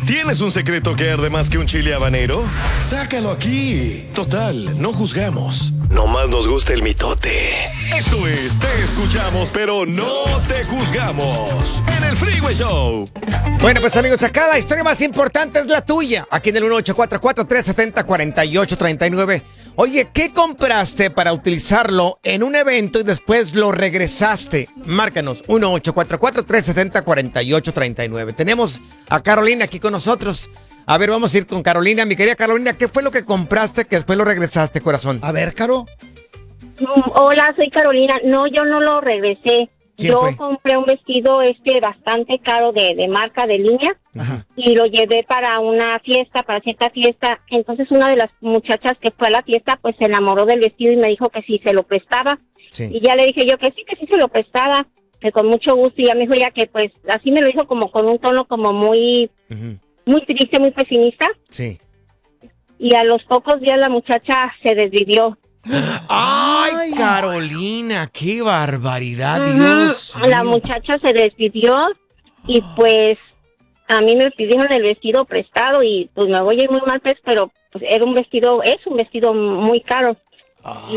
¿Tienes un secreto que arde más que un chile habanero? Sácalo aquí. Total, no juzgamos. Nomás nos gusta el mitote. Esto es Te Escuchamos, pero no te juzgamos. En el Freeway Show. Bueno, pues amigos, acá la historia más importante es la tuya. Aquí en el 1844-370-4839. Oye, ¿qué compraste para utilizarlo en un evento y después lo regresaste? Márcanos, 1844-370-4839. Tenemos a Carolina aquí con nosotros. A ver, vamos a ir con Carolina. Mi querida Carolina, ¿qué fue lo que compraste que después lo regresaste, corazón? A ver, Caro. Hola, soy Carolina. No, yo no lo regresé. Yo fue? compré un vestido bastante caro de marca de línea. Ajá. Y lo llevé para una fiesta, para cierta fiesta. Entonces una de las muchachas que fue a la fiesta pues se enamoró del vestido y me dijo que si se lo prestaba. Sí. Y ya le dije yo que sí se lo prestaba, que con mucho gusto. Y ya me dijo ya que pues así me lo dijo como con un tono como muy muy triste, muy pesimista. Sí. Y a los pocos días la muchacha se desvivió. ¡Ay, Carolina! ¡Qué barbaridad, Ujú. Dios La mío! muchacha se despidió y pues a mí me pidieron el vestido prestado y pues me voy a ir muy mal, pues, pero pues es un vestido muy caro.